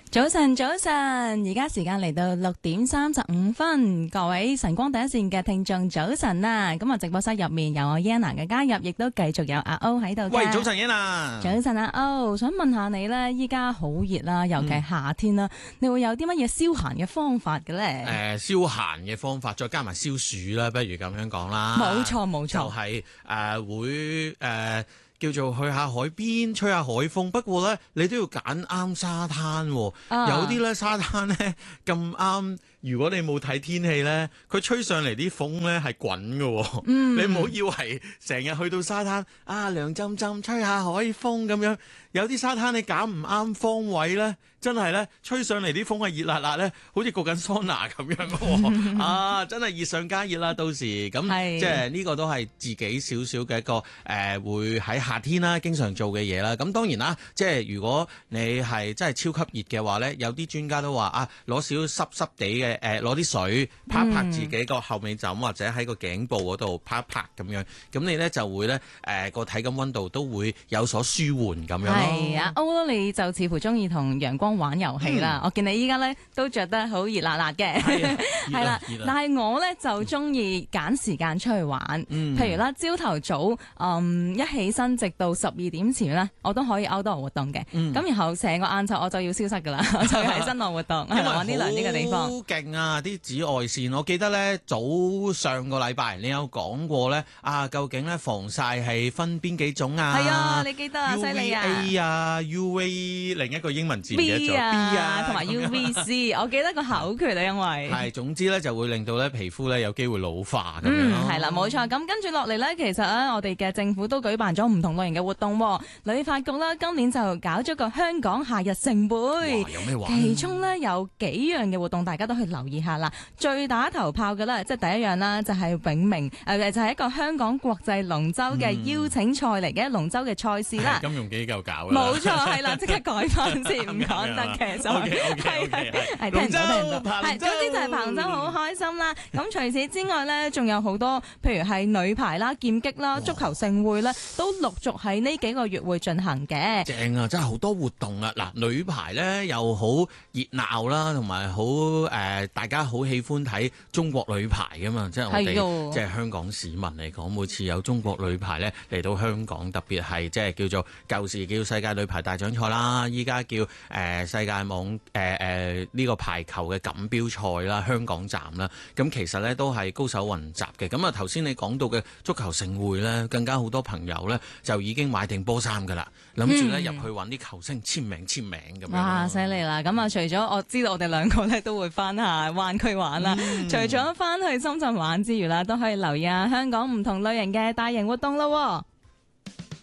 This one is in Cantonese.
早晨，早晨，而家時間嚟到6:35，各位晨光第一線嘅聽眾早晨啊！咁啊，直播室入面有我 Yana 嘅加入，亦都繼續有阿歐喺度嘅。 喂，早晨 Yana。 早晨阿歐，想問下你咧，依家好熱啦，尤其係夏天啦，你會有啲乜嘢消閒嘅方法嘅咧？ 消閒嘅方法，再加埋消暑啦，不如咁樣講啦。 冇錯，冇錯， 就係會叫做去下海邊吹下海風，不過咧你都要揀啱沙灘，有啲咧沙灘咧咁啱，如果你冇睇天氣咧，佢吹上嚟啲風咧係滾㗎，你唔好以為成日去到沙灘涼浸浸吹下海風咁樣，有啲沙灘你揀唔啱方位咧，真係咧吹上嚟啲風係熱辣辣咧，好似焗緊桑拿咁樣喎，真係熱上加熱啦！到時咁即係呢個都係自己少少嘅一個會喺夏天啦，經常做嘅嘢啦。咁當然啦，即係如果你係真係超級熱嘅話咧，有啲專家都話攞少濕濕地嘅攞啲水拍一拍自己個後尾枕或者喺個頸部嗰度拍一拍咁樣，咁你咧就會咧個體感溫度都會有所舒緩咁樣咯。 係啊，歐你就似乎中意同陽光玩遊戲啦。我見你依家咧都着得好熱辣辣嘅，係啦。但係我咧就中意揀時間出去玩，譬如啦，朝頭早一起身直到12點前咧，我都可以 outdoor 活動嘅。咁然後成個晏晝我就要消失㗎啦，我就要喺室內活動，係啦，揾啲涼啲嘅地方。 好勁啊！啲紫外線，我記得咧早上個禮拜你有講過咧究竟咧防曬係分邊幾種啊？ 係啊，你記得啊，犀利啊 ！UVA 啊 ，UV 另一個英文字 B 啊， 同埋 UVC， 我記得個口訣啊，因為係總之咧就會令到咧皮膚咧有機會老化咁樣咯。 係啦，冇錯。咁跟住落嚟咧，其實咧我哋嘅政府都舉辦咗唔同類型嘅活動。旅發局啦，今年就搞咗個香港夏日盛會， 有咩玩？ 其中咧有幾樣嘅活動，大家都去留意下啦。最打頭炮嘅咧，即係第一樣啦，就係永明就係一個香港國際龍舟嘅邀請賽嚟嘅龍舟嘅賽事啦。 金融機構搞嘅， 冇錯，係啦，即刻改翻先，唔講得嘅，係聽唔到，聽唔到。係，總之就係彭州好開心啦。咁除此之外咧，仲有好多，譬如係女排啦、劍擊啦、足球盛會咧，都陸續喺呢幾個月會進行嘅。正啊，真係好多活動啊！嗱，女排咧又好熱鬧啦，同埋好大家好喜歡睇中國女排噶嘛，即係我哋即係香港市民嚟講，每次有中國女排咧嚟到香港，特別係即係叫做舊時叫世界女排大獎賽啦，依家叫世界網呢個排球嘅錦標賽啦，香港站啦，咁其實咧都係高手雲集嘅。咁啊頭先你講到嘅足球盛會咧，更加好多朋友咧就已經買定波衫噶啦，諗住咧入去揾啲球星簽名咁樣。 哇，犀利啦！咁啊，除咗我知道我哋兩個咧都會翻下灣區玩啦，除咗翻去深圳玩之餘啦，都可以留意下香港唔同類型嘅大型活動咯。